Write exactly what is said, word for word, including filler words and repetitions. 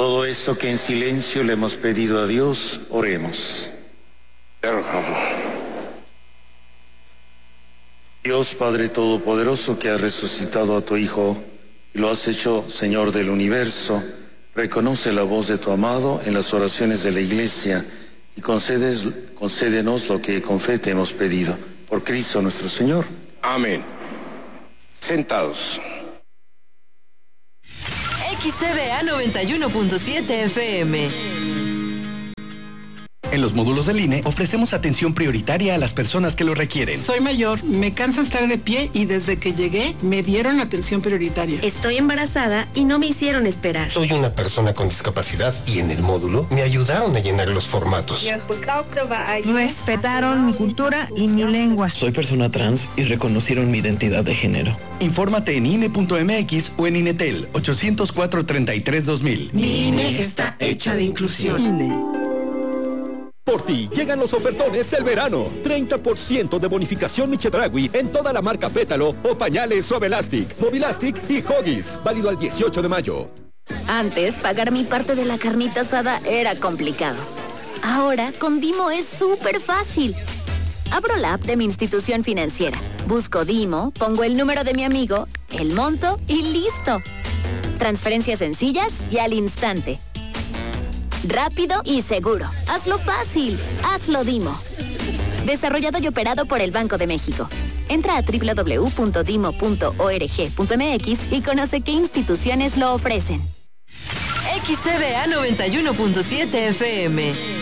Todo esto que en silencio le hemos pedido a Dios, oremos. Dios Padre Todopoderoso, que has resucitado a tu Hijo y lo has hecho Señor del universo, reconoce la voz de tu amado en las oraciones de la Iglesia y concedes, concédenos lo que con fe te hemos pedido. Por Cristo nuestro Señor. Amén. Sentados. X C D A noventa y uno punto siete F M. En los módulos del I N E ofrecemos atención prioritaria a las personas que lo requieren. Soy mayor, me cansa estar de pie y desde que llegué me dieron atención prioritaria. Estoy embarazada y no me hicieron esperar. Soy una persona con discapacidad y en el módulo me ayudaron a llenar los formatos. Respetaron mi cultura y mi lengua. Soy persona trans y reconocieron mi identidad de género. Infórmate en I N E punto M X o en INETEL ochocientos cuatro, treinta y tres, dos mil. Mi I N E está hecha de inclusión. I N E. Por ti llegan los ofertones del verano. treinta por ciento de bonificación Michedragui en toda la marca Pétalo o pañales Suave Elastic, Movilastic y Huggies. Válido al dieciocho de mayo. Antes, pagar mi parte de la carnita asada era complicado. Ahora, con Dimo es súper fácil. Abro la app de mi institución financiera. Busco Dimo, pongo el número de mi amigo, el monto y listo. Transferencias sencillas y al instante. Rápido y seguro. Hazlo fácil. Hazlo Dimo. Desarrollado y operado por el Banco de México. Entra a doble u doble u doble u punto dimo punto org punto m x y conoce qué instituciones lo ofrecen. X C D A noventa y uno punto siete F M.